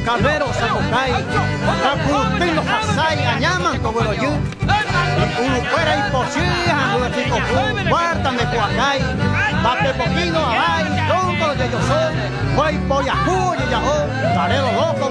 Cabrero, Sapucay, Caputino, Hasay, Añaman, Togueroyú, uno fuera y posía, uno chico, guárdame, Cuacay, Bate Poquino, Abay, Tronco de Yosó, Voy, Poyajú, Yaho, Tarero Loco.